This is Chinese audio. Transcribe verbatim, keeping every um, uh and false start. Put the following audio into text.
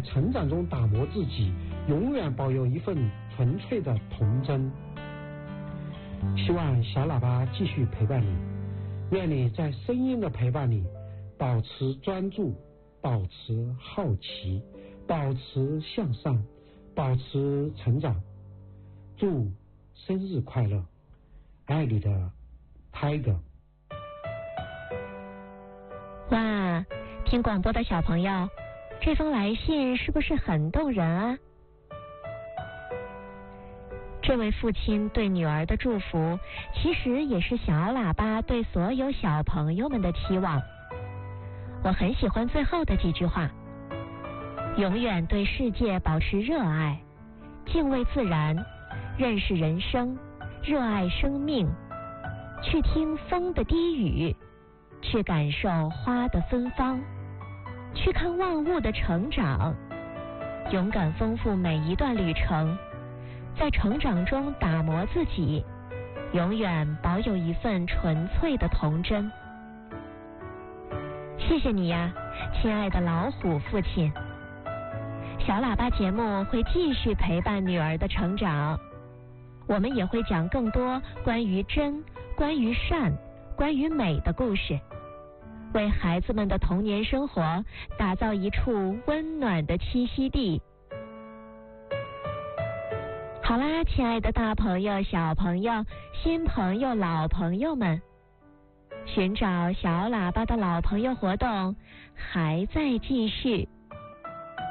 成长中打磨自己，永远保有一份纯粹的童真。希望小喇叭继续陪伴你，愿你在声音的陪伴里保持专注，保持好奇，保持向上，保持成长。祝生日快乐，爱你的 Tiger。 哇，听广播的小朋友，这封来信是不是很动人啊？这位父亲对女儿的祝福，其实也是小喇叭对所有小朋友们的期望。我很喜欢最后的几句话：永远对世界保持热爱，敬畏自然，认识人生，热爱生命，去听风的低语，去感受花的芬芳，去看万物的成长，勇敢丰富每一段旅程，在成长中打磨自己，永远保有一份纯粹的童真。谢谢你呀，亲爱的老虎父亲。小喇叭节目会继续陪伴女儿的成长，我们也会讲更多关于真、关于善、关于美的故事，为孩子们的童年生活打造一处温暖的栖息地。好啦，亲爱的大朋友、小朋友、新朋友、老朋友们，寻找小喇叭的老朋友活动还在继续。